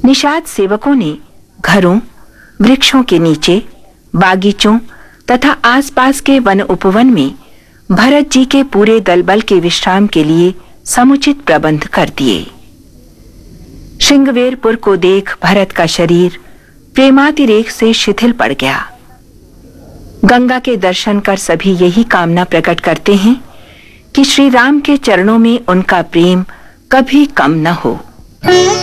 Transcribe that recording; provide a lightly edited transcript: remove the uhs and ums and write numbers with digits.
निषाद सेवकों ने घरों, वृक्षों के नीचे, बागीचों तथा आसपास के वन उपवन में भरत जी के पूरे दलबल के विश्राम के लिए समुचित प्रबंध कर दिए। श्रृंगवेरपुर को देख भरत का शरीर प्रेमातिरेक से शिथिल पड़ गया। गंगा के दर्शन कर सभी यही कामना प्रकट करते हैं कि श्री राम के चरणों में उनका प्रेम कभी कम न हो।